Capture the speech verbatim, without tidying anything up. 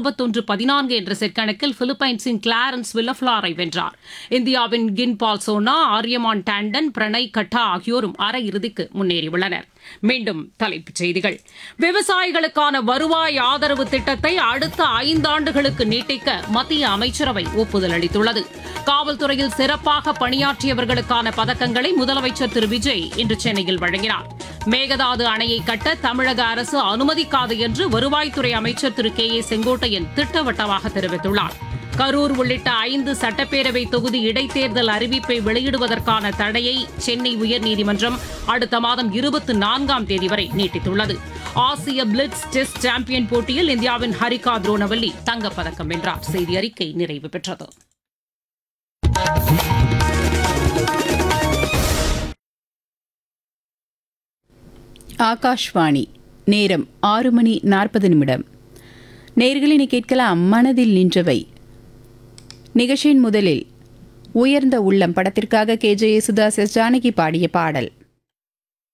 இருபத்தொன்று பதினான்கு என்ற செட் கணக்கில் பிலிப்பைன்ஸின் கிளாரன்ஸ் வில்லஃப்லாரை வென்றார். இந்தியாவின் கின் பால் சோனா, ஆரியமான் டாண்டன், பிரணய் கட்டா ஆகியோரும் அரையிறுதிக்கு முன்னேறியுள்ளனர். மீண்டும் தலைப்புச் செய்திகள். விவசாயிகளுக்கான வருவாய் ஆதரவு திட்டத்தை அடுத்த ஐந்தாண்டுகளுக்கு நீட்டிக்க மத்திய அமைச்சரவை ஒப்புதல் அளித்துள்ளது. காவல்துறையில் சிறப்பாக பணியாற்றியவர்களுக்கான பதக்கங்களை முதலமைச்சர் திரு விஜய் இன்று சென்னையில் வழங்கினார். மேகதாது அணையை கட்ட தமிழக அரசு அனுமதிக்காது என்று வருவாய்த்துறை அமைச்சர் திரு கே ஏ செங்கோட்டையன் திட்டவட்டமாக தெரிவித்துள்ளார். கரூர் உள்ளிட்ட ஐந்து சட்டப்பேரவை தொகுதி இடைத்தேர்தல் அறிவிப்பை வெளியிடுவதற்கான தடையை சென்னை உயர்நீதிமன்றம் அடுத்த மாதம் இருபத்தி நான்காம் தேதி வரை நீட்டித்துள்ளது. ஆசிய பிளிட்ஸ் டெஸ்ட் சாம்பியன் போட்டியில் இந்தியாவின் ஹரிகா துரோனவல்லி தங்கப்பதக்கம் வென்றார். செய்தி அறிக்கை நிறைவு பெற்றது. ஆகாஷ்வாணி. நேரம் ஆறு மணி நாற்பது நிமிடம். நேயர்களினை கேட்கலாம் மனதில் நின்றவை. நிகழ்ச்சியின் முதலில் உயர்ந்த உள்ளம் படத்திற்காக K J Yesudas S Janaki பாடிய பாடல்.